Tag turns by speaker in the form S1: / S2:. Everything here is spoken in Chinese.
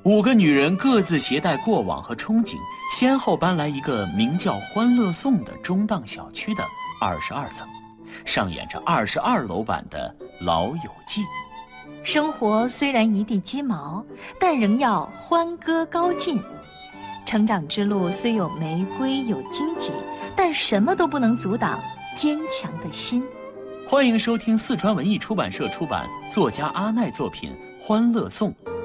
S1: 5个女人各自携带过往和憧憬，先后搬来一个名叫欢乐颂的中档小区的22层，上演着22楼版的《老友记》。
S2: 生活虽然一地鸡毛，但仍要欢歌高进。成长之路虽有玫瑰有荆棘，但什么都不能阻挡坚强的心。
S1: 欢迎收听四川文艺出版社出版作家阿奈作品《欢乐颂》，